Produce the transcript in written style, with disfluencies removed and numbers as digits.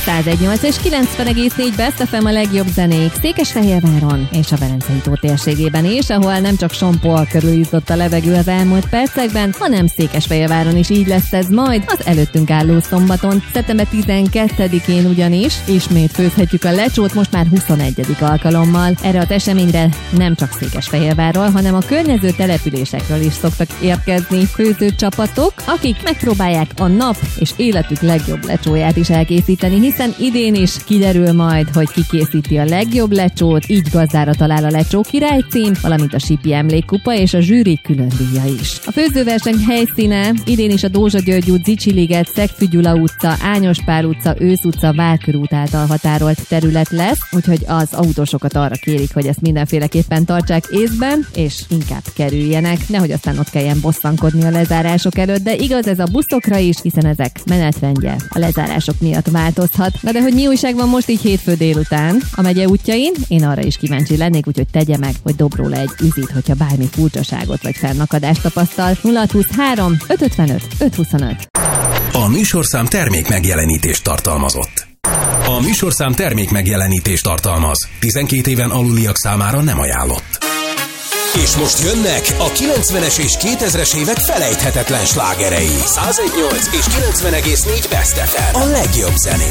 101.8 és 90,4 Best FM a legjobb zenék Székesfehérváron és a Velencei-tó térségében is, ahol nem csak Sompol körül izzott a levegő az elmúlt percekben, hanem Székesfehérváron is így lesz ez majd az előttünk álló szombaton. Szeptember 12-én ugyanis ismét főzhetjük a lecsót, most már 21. alkalommal. Erre az eseményre nem csak Székesfehérvárról, hanem a környező településekről is szoktak érkezni főzőcsapatok, akik megpróbálják a nap és életük legjobb lecsóját is elkészíteni, hiszen idén is kiderül majd, hogy ki készíti a legjobb lecsót, így gazdára talál a Lecsó Király cím, valamint a Sipi Emlékkupa és a zsűri külön díja is. A főzőverseny helyszíne idén is a Dózsa György út, Zicsi-liget, Szegfű Gyula utca, Ányos Pál utca, Ősz utca, Várkörút által határolt terület lesz, úgyhogy az autósokat arra kérik, hogy ezt mindenféleképpen tartsák észben, és inkább kerüljenek, nehogy aztán ott kelljen bosszankodni a lezárások előtt, de igaz ez a buszokra is, hiszen ezek menetrendje a lezárások miatt változhat. Na de hogy mi újság van most így hétfő délután a megye útjain, én arra is kíváncsi lennék, úgyhogy tegye meg, hogy dob róla egy üzit, hogyha bármi furcsaságot vagy fennakadást tapasztal. 0623 555 525. A műsorszám termék megjelenítést tartalmazott. A műsorszám termék megjelenítést tartalmaz. 12 éven aluliak számára nem ajánlott. És most jönnek a 90-es és 2000-es évek felejthetetlen slágerei. 101.8 és 90,4 Best FM. A legjobb zené.